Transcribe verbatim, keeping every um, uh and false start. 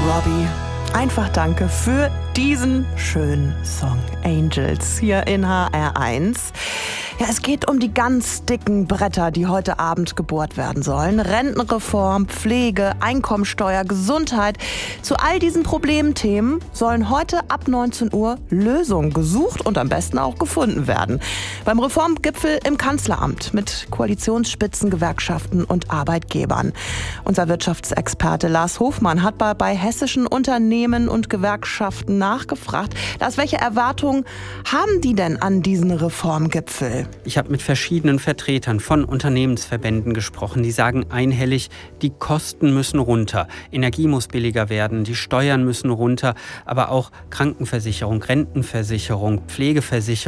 Robbie. Einfach danke für diesen schönen Song Angels hier in H R eins. Ja, es geht um die ganz dicken Bretter, die heute Abend gebohrt werden sollen. Rentenreform, Pflege, Einkommensteuer, Gesundheit. Zu all diesen Problemthemen sollen heute ab neunzehn Uhr Lösungen gesucht und am besten auch gefunden werden. Beim Reformgipfel im Kanzleramt mit Koalitionsspitzen, Gewerkschaften und Arbeitgebern. Unser Wirtschaftsexperte Lars Hofmann hat bei, bei hessischen Unternehmen und Gewerkschaften nachgefragt. Lars, welche Erwartungen haben die denn an diesen Reformgipfel? Ich habe mit verschiedenen Vertretern von Unternehmensverbänden gesprochen. Die sagen einhellig, die Kosten müssen runter. Energie muss billiger werden, die Steuern müssen runter, aber auch Krankenversicherung, Rentenversicherung, Pflegeversicherung.